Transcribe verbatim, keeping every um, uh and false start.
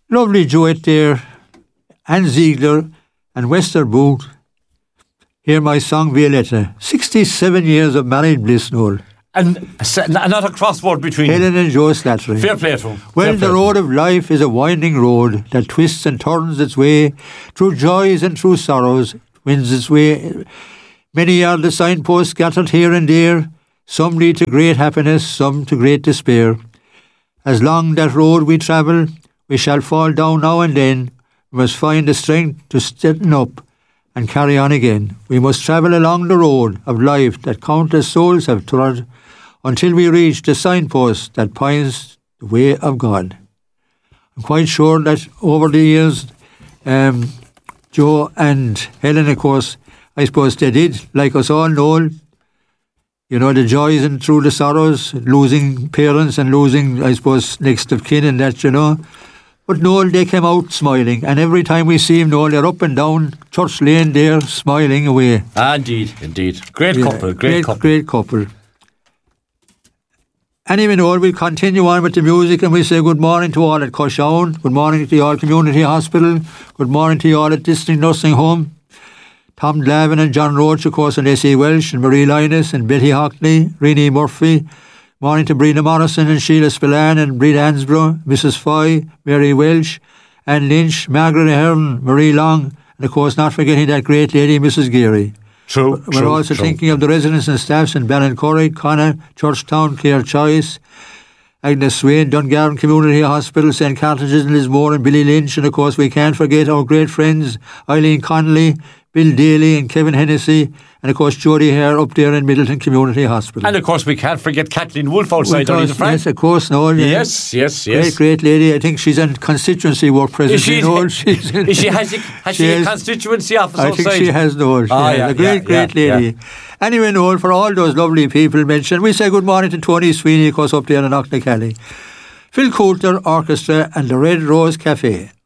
Lovely duet there, Anne Ziegler and Wester Booth. Hear my song Violetta. Sixty-seven years of married bliss, Noel. And not a crossword between Helen and Joe Slattery. Fair play to him. Well, Fair the road of life is a winding road that twists and turns its way through joys and through sorrows, wins its way. Many are the signposts scattered here and there. Some lead to great happiness, some to great despair. As long that road we travel, we shall fall down now and then. We must find the strength to straighten up and carry on again. We must travel along the road of life that countless souls have trod until we reach the signpost that points the way of God. I'm quite sure that over the years, um, Joe and Helen, of course, I suppose they did, like us all know, you know, the joys and through the sorrows, losing parents and losing, I suppose, next of kin and that, you know. But Noel, they came out smiling, and every time we see him, Noel, they're up and down Church Lane there, smiling away. Ah, indeed, indeed. Great yeah, couple, great, great couple. Great couple. Anyway, Noel, we'll continue on with the music, and we say good morning to all at Cushown, good morning to the All Community Hospital, good morning to all at District Nursing Home, Tom Glavin and John Roach, of course, and Essie Welsh, and Marie Linus, and Betty Hockley, Renee Murphy. Morning to Brina Morrison and Sheila Spillane and Brita Ansborough, Missus Foy, Mary Welsh, Anne Lynch, Margaret Ahern, Marie Long, and of course not forgetting that great lady, Missus Geary. True, We're true, also true. thinking of the residents and staffs in Ballincurry, Connacht, Churchtown, Clare Choice, Agnes Swain, Dungarvan Community Hospital, Saint Carthages and Lismore, and Billy Lynch, and of course we can't forget our great friends Eileen Connolly, Bill Daly and Kevin Hennessy, and of course Jodie Hare up there in Middleton Community Hospital. And of course we can't forget Kathleen Wolfe outside well, on the front. Yes, of course, no. Yes, yes, yes. Great, great lady. I think she's in constituency work presently. Is she, no, she's in, is she, has she, has she, she has, a constituency office I outside? think she has, no. She ah, has. yeah, a great, yeah, great yeah, lady. Yeah. Anyway, Noel, for all those lovely people mentioned, we say good morning to Tony Sweeney, of course, up there in Knocknakelly. Phil Coulter Orchestra and the Red Rose Cafe.